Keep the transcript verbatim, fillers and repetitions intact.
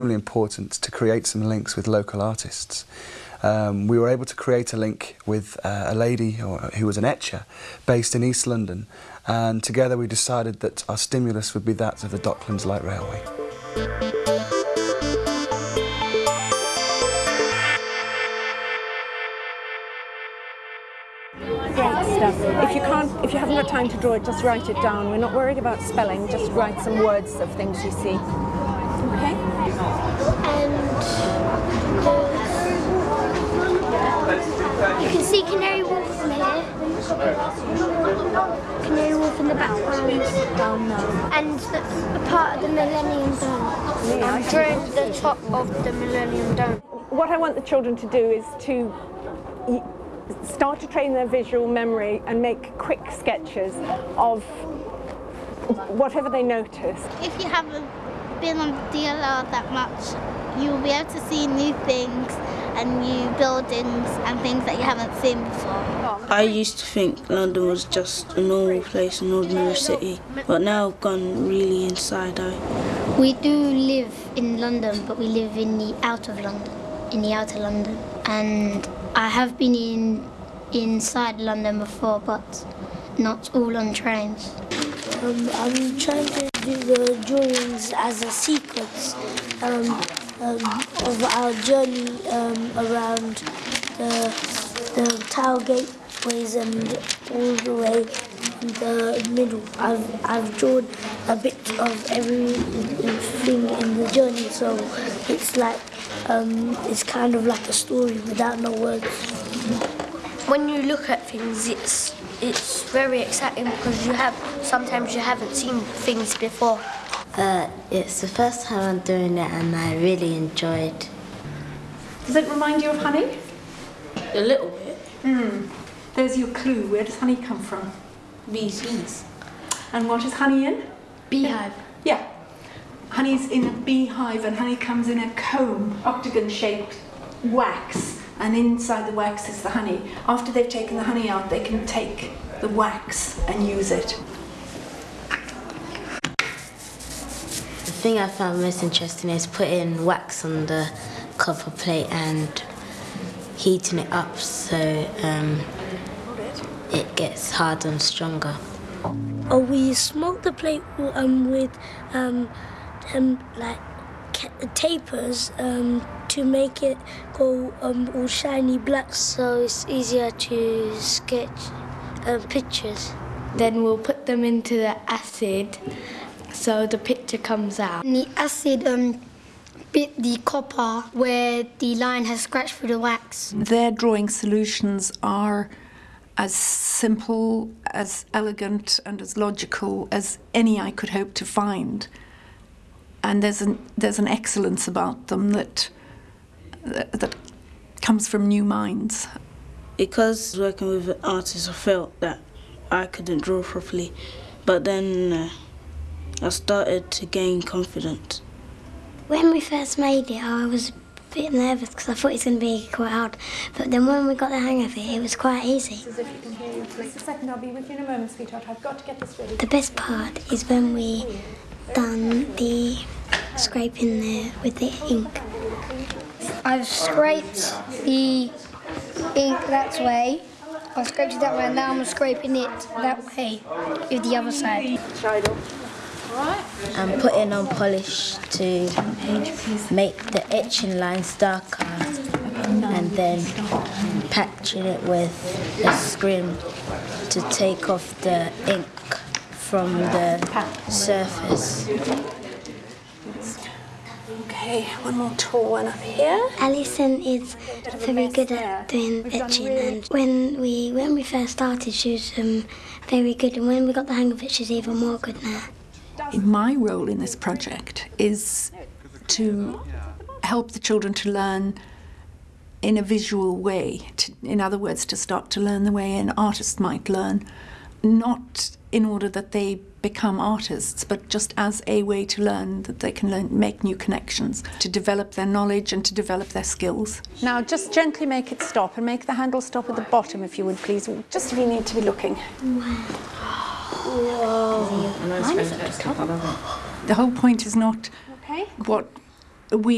Really important to create some links with local artists. Um, we were able to create a link with uh, a lady who was an etcher based in East London, and together we decided that our stimulus would be that of the Docklands Light Railway. Great stuff. If you can't, if you haven't got time to draw it, just write it down. We're not worried about spelling, just write some words of things you see. Okay? And you can see Canary Wharf from here. Canary Wharf in the background. Down now. And the, the part of the Millennium Dome. Yeah, I'm drawing the top of the Millennium Dome. What I want the children to do is to start to train their visual memory and make quick sketches of whatever they notice. If you haven't been on D L R that much, you'll be able to see new things and new buildings and things that you haven't seen before. I used to think London was just a normal place, an ordinary city, but now I've gone really inside out. We do live in London, but we live in the out of London, in the outer London. And I have been in inside London before, but not all on trains. Um, I'm trying to do the drawings as a sequence um, um, of our journey um, around the, the Tower gateways and all the way in the middle. I've, I've drawn a bit of everything in the journey, so it's like um, it's kind of like a story without no words. When you look at things, it's it's very exciting because you have sometimes you haven't seen things before. Uh, it's the first time I'm doing it and I really enjoyed. Does it remind you of honey? A little bit. Mm. There's your clue. Where does honey come from? Bees. And what is honey in? Beehive. Yeah. Honey's in a beehive, and honey comes in a comb, octagon-shaped wax, and inside the wax is the honey. After they've taken the honey out, they can take the wax and use it. The thing I found most interesting is putting wax on the copper plate and heating it up so um, it gets harder and stronger. Oh, we smoked the plate um, with um, um, like tapers um, to make it go um, all shiny black, so it's easier to sketch um, pictures. Then we'll put them into the acid so the picture comes out. And the acid um, bit the copper where the line has scratched through the wax. Their drawing solutions are as simple, as elegant and as logical as any I could hope to find. And there's an, there's an excellence about them that, that, that comes from new minds. Because working with an artist, I felt that I couldn't draw properly, but then uh, I started to gain confidence. When we first made it, I was a bit nervous because I thought it was going to be quite hard, but then when we got the hang of it, it was quite easy. As if you can hear you. Just a second, I'll be with you in a moment, sweetheart. I've got to get this ready. The best part is when we done the scraping there with the ink. I've scraped the ink that way, I've scraped it that way, and now I'm scraping it that way with the other side. I'm putting on polish to make the etching lines darker and then patching it with a scrim to take off the ink from the surface. Okay, one more tall one up here. Alison is very good at doing etching, and when we when we first started, she was um, very good, and when we got the hang of it, she's even more good now. My role in this project is to help the children to learn in a visual way, to, in other words, to start to learn the way an artist might learn, not in order that they become artists, but just as a way to learn that they can learn, make new connections, to develop their knowledge and to develop their skills. Now just gently make it stop, and make the handle stop at the bottom if you would please, just if you need to be looking. The whole point is not Okay. what we